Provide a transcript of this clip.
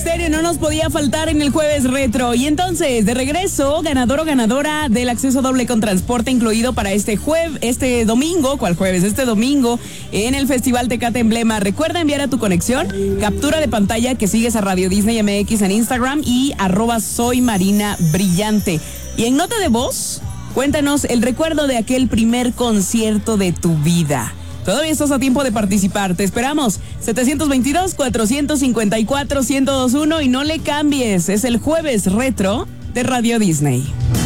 Misterio no nos podía faltar en el Jueves Retro. Y entonces, de regreso, ganador o ganadora del acceso doble con transporte incluido para este domingo, ¿cuál jueves? Este domingo, en el Festival Tecate Emblema. Recuerda enviar a tu conexión captura de pantalla que sigues a Radio Disney MX en Instagram y @soymarinabrillante. Y en nota de voz, cuéntanos el recuerdo de aquel primer concierto de tu vida. Todavía estás a tiempo de participar. Te esperamos. 722-454-1021 y no le cambies. Es el Jueves Retro de Radio Disney.